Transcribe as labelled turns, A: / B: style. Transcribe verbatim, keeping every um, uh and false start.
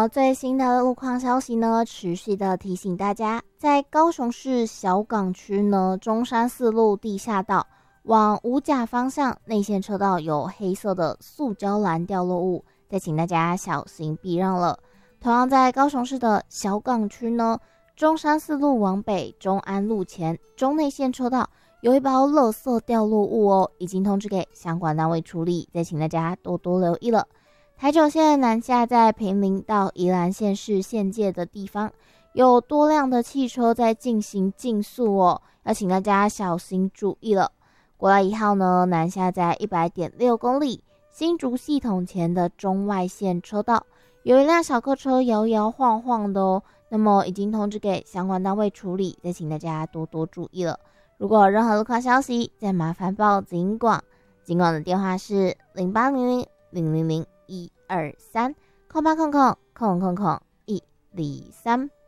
A: 好，最新的路况消息呢，持续的提醒大家，在高雄市小港区呢，中山四路地下道往五甲方向内线车道有黑色的塑胶栏掉落物，再请大家小心避让了。同样在高雄市的小港区呢，中山四路往北中安路前中内线车道有一包垃圾掉落物哦，已经通知给相关单位处理，再请大家多多留意了。台九线南下在坪林到宜兰县市县界的地方，有多辆的汽车在进行竞速哦，要请大家小心注意了。国道一号呢，南下在 一百点六公里新竹系统前的中外线车道，有一辆小客车摇摇晃晃的哦，那么已经通知给相关单位处理，再请大家多多注意了。如果有任何路况消息，再麻烦报警广，警广的电话是零八零零零零零一二三空八空空空空空一零三。